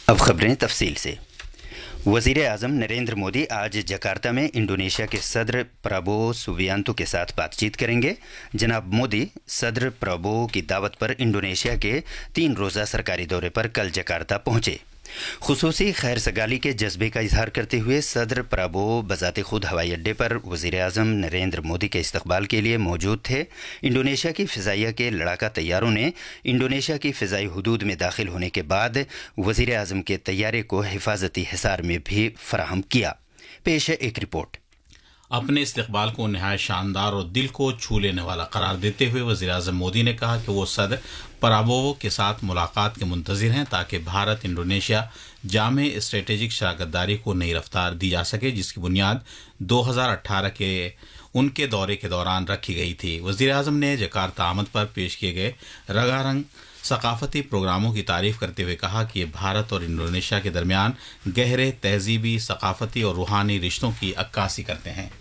अब खबरें तफसील से। वज़ीर आज़म नरेंद्र मोदी आज जकार्ता में इंडोनेशिया के सदर प्राबोवो सुबियांतो के साथ बातचीत करेंगे। जनाब मोदी सदर प्राबोवो की दावत पर इंडोनेशिया के 3 रोज़ा सरकारी दौरे पर कल जकार्ता पहुंचे। खुसूसी खैर सगाली के जज्बे का इजहार करते हुए सदर प्राबोवो बजाते खुद हवाई अड्डे पर वज़ीर आज़म नरेंद्र मोदी के इस्तकबाल के लिए मौजूद थे। इंडोनेशिया की फ़िज़ाइया के लड़ाका तैयारों ने इंडोनेशिया की फ़िज़ाई हुदूद में दाखिल होने के बाद वज़ीर आज़म के तैयारे को हिफाजती हिसार में भी फराहम किया। पेश है एक रिपोर्ट। अपने इस्तकबाल को नहायत शानदार और दिल को छू लेने वाला करार देते हुए वज़ीर आज़म मोदी ने कहा कि वो सदर प्राबोवो के साथ मुलाकात के मुंतज़िर हैं ताकि भारत इंडोनेशिया जामे स्ट्रेटेजिक शराकतदारी को नई रफ्तार दी जा सके, जिसकी बुनियाद 2018 के उनके दौरे के दौरान रखी गई थी। वज़ीर आज़म ने जकार्ता आमद पर पेश किए गए रंगारंग सकाफती प्रोग्रामों की तारीफ करते हुए कहा कि ये भारत और इंडोनेशिया के दरमियान गहरे तहजीबी, सकाफती और रूहानी रिश्तों की अक्कासी करते हैं।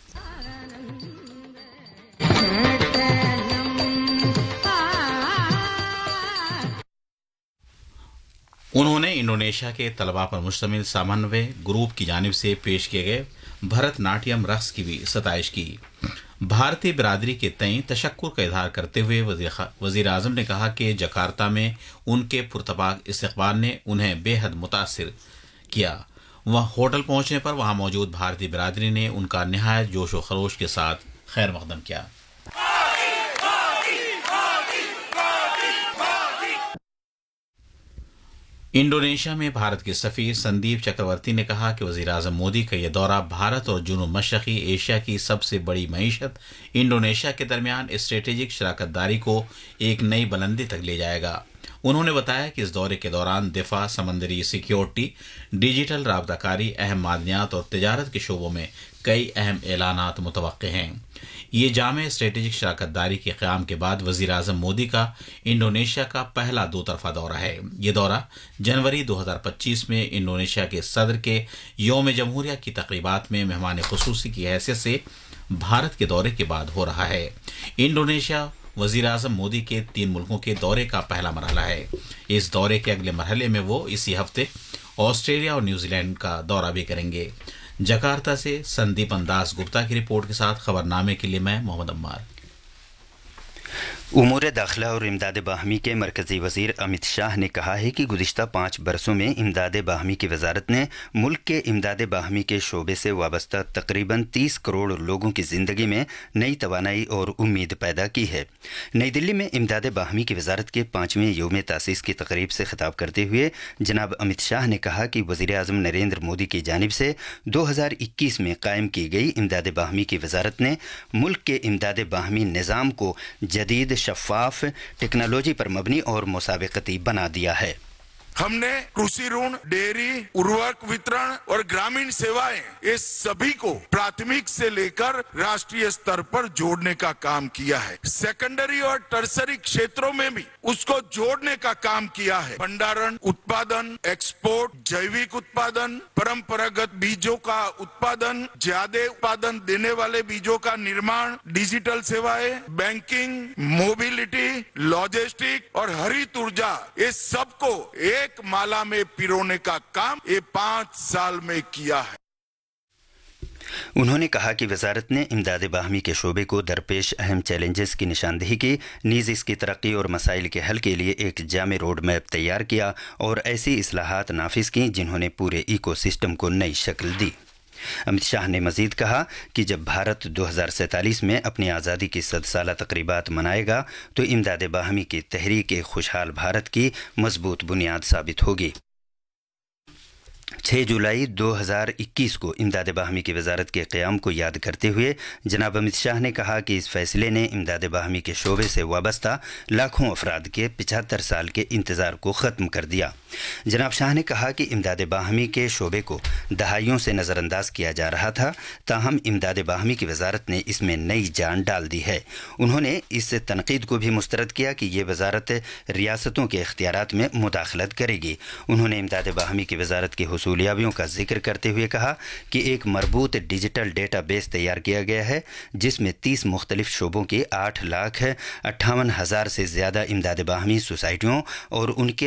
उन्होंने इंडोनेशिया के तलबा पर मुश्तमिल समन्वय ग्रुप की जानिब से पेश किए गए भरतनाट्यम रक्स की भी सताइश की। भारतीय बिरादरी के तय तशक्कुर का इजहार करते हुए वज़ीर आज़म ने कहा कि जकार्ता में उनके पुरतपाक इस्तकबाल ने उन्हें बेहद मुतासिर किया। वह होटल पहुंचने पर वहां मौजूद भारतीय बिरादरी ने उनका निहायत जोश व खरोश के साथ खैर मकदम किया। इंडोनेशिया में भारत के सफ़ीर संदीप चक्रवर्ती ने कहा कि वज़ीर आज़म मोदी का यह दौरा भारत और जुनूब मशरक़ी एशिया की सबसे बड़ी मईशत इंडोनेशिया के दरमियान स्ट्रेटेजिक शराकतदारी को एक नई बुलंदी तक ले जाएगा। उन्होंने बताया कि इस दौरे के दौरान दिफा, समंदरी सिक्योरिटी, डिजिटल राबताकारी, अहम मादनियात और तिजारत के शोबों में कई अहम ऐलानात मुतवक्के हैं। ये जामे स्ट्रेटेजिक शराकतदारी के क़याम के बाद वज़ीर आज़म मोदी का इंडोनेशिया का पहला 2 तरफ़ा दौरा है। ये दौरा जनवरी 2025 में इंडोनेशिया के सदर के यौम जमहूरिया की तक़रीबात में मेहमान ख़ुसूसी की हैसियत से भारत के दौरे के बाद हो रहा है। इंडोनेशिया वज़ीर आज़म मोदी के 3 मुल्कों के दौरे का पहला मरहला है। इस दौरे के अगले मरहले में वो इसी हफ्ते ऑस्ट्रेलिया और न्यूजीलैंड का दौरा भी करेंगे। जकार्ता से संदीप दास गुप्ता की रिपोर्ट के साथ खबरनामे के लिए मैं मोहम्मद अम्मार। उमूर दाखिला और इमदाद बाहमी के मरकज़ी वज़ीर अमित शाह ने कहा है कि गुज़िश्ता 5 बरसों में इमदाद बाहमी की वजारत ने मुल्क के इमदाद बाहमी के शोबे से वाबस्ता तकरीबन 30 करोड़ लोगों की ज़िंदगी में नई तवानाई और उम्मीद पैदा की है। नई दिल्ली में इमदाद बाहमी की वजारत के 5वें यौम तासीस की तकरीब से खिताब करते हुए जनाब अमित शाह ने कहा कि वज़ीर आज़म नरेंद्र मोदी की जानिब से 2021 में कायम की गई इमदाद बाहमी की वजारत ने मुल्क के इमदाद बाहमी निज़ाम को जदीद, शफ़ाफ, टेक्नोलॉजी पर मबनी और मुसाबिकती बना दिया है। हमने कृषि ऋण, डेयरी, उर्वरक वितरण और ग्रामीण सेवाएं, ये सभी को प्राथमिक से लेकर राष्ट्रीय स्तर पर जोड़ने का काम किया है। सेकेंडरी और टर्सरी क्षेत्रों में भी उसको जोड़ने का काम किया है। भंडारण, उत्पादन, एक्सपोर्ट, जैविक उत्पादन, परंपरागत बीजों का उत्पादन, ज्यादा उत्पादन देने वाले बीजों का निर्माण, डिजिटल सेवाएं, बैंकिंग, मोबिलिटी, लॉजिस्टिक और हरित ऊर्जा, ये सबको एक माला में पिरोने का काम ये 5 साल में किया है। उन्होंने कहा कि वजारत ने इमदाद बाहमी के शोबे को दरपेश अहम चैलेंजेस की निशानदेही की, नीज़ इसकी तरक्की और मसाइल के हल के लिए एक जामे रोड मैप तैयार किया और ऐसी इस्लाहात नाफिज की जिन्होंने पूरे इको सिस्टम को नई शक्ल दी। अमित शाह ने मजीद कहा कि जब भारत 2047 में अपनी आज़ादी की 100 साला तकरीबात मनाएगा तो इमदाद बाहमी की तहरीक खुशहाल भारत की मजबूत बुनियाद साबित होगी। 6 जुलाई 2021 को इमदाद बाहमी की वजारत के क़याम को याद करते हुए जनाब अमित शाह ने कहा कि इस फैसले ने इमदाद बाहमी के शोबे से वाबस्ता लाखों अफराद के 75 साल के इंतज़ार को ख़त्म कर दिया। जनाब शाह ने कहा कि इमदाद बाहमी के शोबे को दहाइयों से नज़रअंदाज किया जा रहा था, ताहम इमदाद बाहमी की वजारत ने इसमें नई जान डाल दी है। उन्होंने इस तनकीद को भी मुस्तरद किया कि ये वजारत रियासतों के इख्तियारात में मुदाखलत करेगी। उन्होंने इमदाद बाहमी की वजारत की हुसूलियाबियों का जिक्र करते हुए कहा कि एक मरबूत डिजिटल डेटा बेस तैयार किया गया है जिसमें 30 मुख्तलिफ शोबों की 8,58,000 से ज़्यादा इमदाद बाहमी सोसाइटियों और उनके